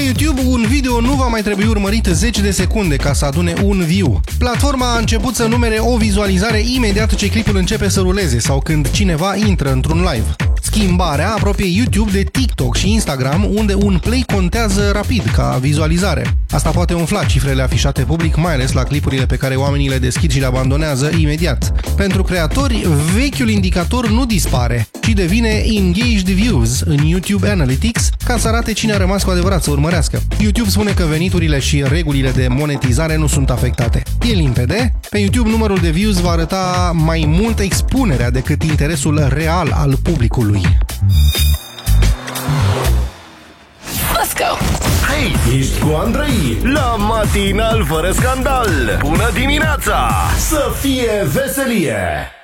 Pe YouTube, un video nu va mai trebui urmărit 10 de secunde ca să adune un view. Platforma a început să numere o vizualizare imediat ce clipul începe să ruleze sau când cineva intră într-un live. Schimbarea apropie YouTube de TikTok și Instagram, unde un play contează rapid ca vizualizare. Asta poate umfla cifrele afișate public, mai ales la clipurile pe care oamenii le deschid și le abandonează imediat. Pentru creatori, vechiul indicator nu dispare, ci devine Engaged Views în YouTube Analytics, ca să arate cine a rămas cu adevărat să urmărească. YouTube spune că veniturile și regulile de monetizare nu sunt afectate. E limpede, pe YouTube numărul de views va arăta mai mult expunerea decât interesul real al publicului. Let's go! Hei, ești cu Andrei la Matinal fără scandal. Bună dimineața! Să fie veselie!